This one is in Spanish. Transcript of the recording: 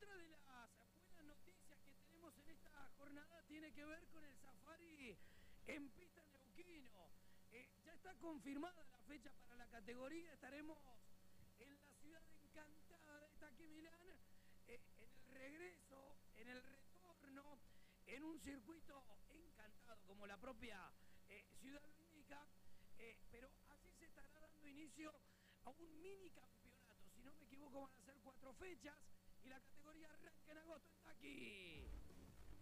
Otra de las buenas noticias que tenemos en esta jornada tiene que ver con el safari en pista neuquino. Ya está confirmada la fecha para la categoría, estaremos en la ciudad encantada de Estaquí Milán, en el regreso, en el retorno, en un circuito encantado como la propia ciudad lo indica, pero así se estará dando inicio a un mini campeonato. Si no me equivoco van a ser 4 fechas y la categoría arranca en agosto en Estaquí.